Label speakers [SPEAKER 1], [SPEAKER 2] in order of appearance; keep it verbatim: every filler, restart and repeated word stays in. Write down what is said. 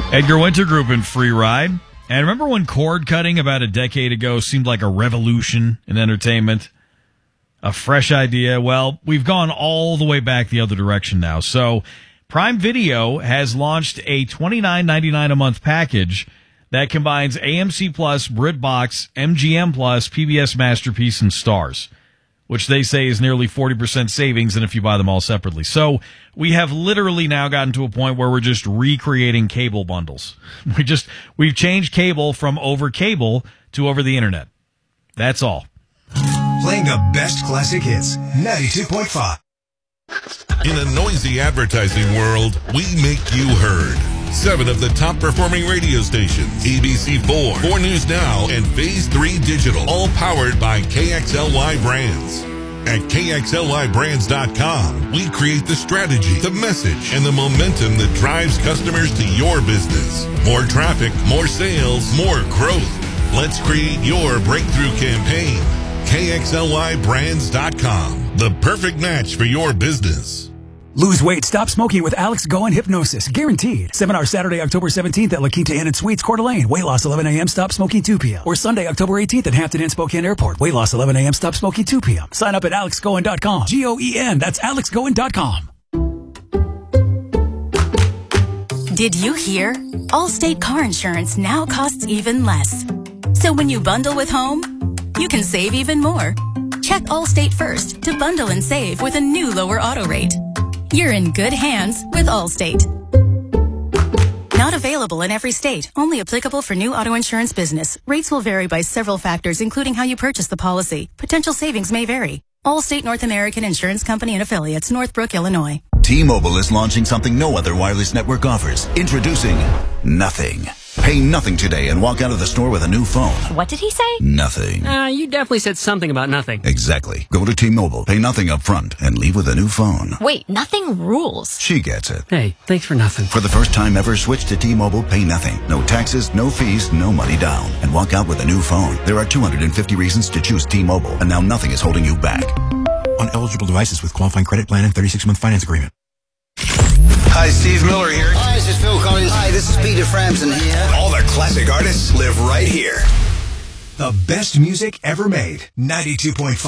[SPEAKER 1] Edgar Winter Group in Free Ride. And remember when cord cutting about a decade ago seemed like a revolution in entertainment? A fresh idea? Well, we've gone all the way back the other direction now. So Prime Video has launched a twenty-nine ninety-nine a month package that combines A M C Plus, BritBox, M G M Plus, P B S Masterpiece, and Stars, which they say is nearly forty percent savings than if you buy them all separately. So we have literally now gotten to a point where we're just recreating cable bundles. We just, we've changed cable from over cable to over the internet. That's all.
[SPEAKER 2] Playing the best classic hits, ninety-two point five.
[SPEAKER 3] In a noisy advertising world, we make you heard. Seven of the top performing radio stations, A B C four, four News Now, and Phase three Digital, all powered by K X L Y Brands. At K X L Y brands dot com, we create the strategy, the message, and the momentum that drives customers to your business. More traffic, more sales, more growth. Let's create your breakthrough campaign. K X L Y brands dot com, the perfect match for your business.
[SPEAKER 4] Lose weight, stop smoking with Alex Goen Hypnosis. Guaranteed. Seminar Saturday, October seventeenth at La Quinta Inn and Suites, Coeur d'Alene. Weight loss eleven a.m., stop smoking two p.m. Or Sunday, October eighteenth at Hampton Inn, Spokane Airport. Weight loss eleven a.m., stop smoking two p.m. Sign up at alex goen dot com. G O E N. That's alex goen dot com.
[SPEAKER 5] Did you hear? Allstate car insurance now costs even less. So when you bundle with home, you can save even more. Check Allstate first to bundle and save with a new lower auto rate. You're in good hands with Allstate. Not available in every state. Only applicable for new auto insurance business. Rates will vary by several factors, including how you purchase the policy. Potential savings may vary. Allstate North American Insurance Company and Affiliates, Northbrook, Illinois.
[SPEAKER 6] T-Mobile is launching something no other wireless network offers. Introducing Nothing. Pay nothing today and walk out of the store with a new phone.
[SPEAKER 7] What did he say?
[SPEAKER 6] Nothing.
[SPEAKER 8] Uh, you definitely said something about nothing.
[SPEAKER 6] Exactly. Go to T-Mobile, pay nothing up front, and leave with a new phone.
[SPEAKER 7] Wait, nothing rules.
[SPEAKER 6] She gets it.
[SPEAKER 8] Hey, thanks for nothing.
[SPEAKER 6] For the first time ever, switch to T-Mobile, pay nothing. No taxes, no fees, no money down. And walk out with a new phone. There are two hundred fifty reasons to choose T-Mobile, and now nothing is holding you back.
[SPEAKER 9] On eligible devices with qualifying credit plan and thirty-six month finance agreement.
[SPEAKER 10] Hi, Steve Miller here.
[SPEAKER 11] Hi, this is Phil Collins. Hi, this is Peter Frampton here.
[SPEAKER 2] All the classic artists live right here. The best music ever made, ninety-two point five.